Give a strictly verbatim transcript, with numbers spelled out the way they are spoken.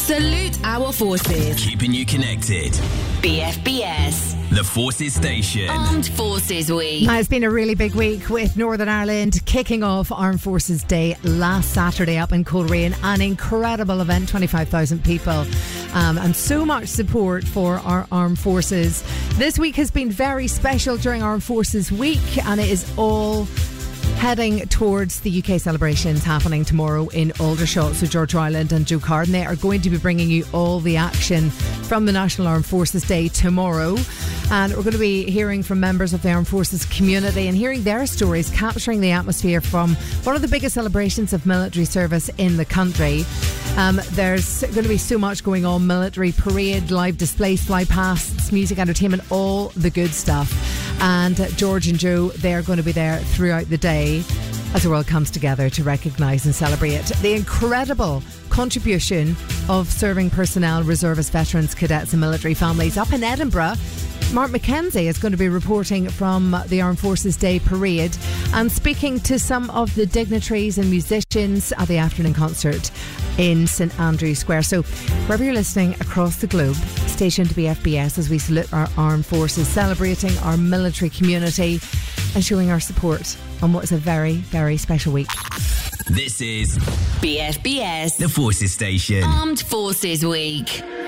Salute our forces. Keeping you connected. B F B S. The Forces Station. Armed Forces Week. Now, it's been a really big week with Northern Ireland kicking off Armed Forces Day last Saturday up in Coleraine. An incredible event, twenty-five thousand people, um, and so much support for our armed forces. This week has been very special during Armed Forces Week, and it is all heading towards the U K celebrations happening tomorrow in Aldershot. So George Ryland and Joe Carden are going to be bringing you all the action from the National Armed Forces Day tomorrow. And we're going to be hearing from members of the Armed Forces community and hearing their stories, capturing the atmosphere from one of the biggest celebrations of military service in the country. Um, there's going to be so much going on: military parade, live displays, fly pasts, music, entertainment, all the good stuff. And George and Joe, they're going to be there throughout the day as the world comes together to recognise and celebrate the incredible contribution of serving personnel, reservists, veterans, cadets and military families. Up in Edinburgh, Mark McKenzie is going to be reporting from the Armed Forces Day Parade and speaking to some of the dignitaries and musicians at the afternoon concert in St Andrew's Square. So wherever you're listening across the globe, stay tuned to B F B S as we salute our armed forces, celebrating our military community and showing our support on what is a very, very special week. This is B F B S. The Forces Station. Armed Forces Week.